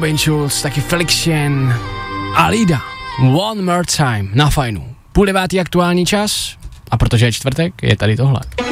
Robin Schulz, taky Felixian a Lida. One More Time na Fajnu. 8:30 aktuální čas a protože je čtvrtek, je tady tohle.